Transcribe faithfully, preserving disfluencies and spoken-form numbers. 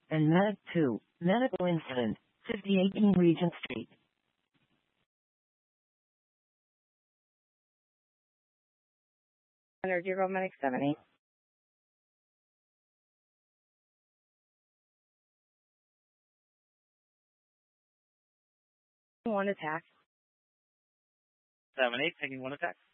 and Medic two, medical incident, fifty eighteen Regent Street. Under Zero Medic seventy. One attack. seven eight, taking one attack.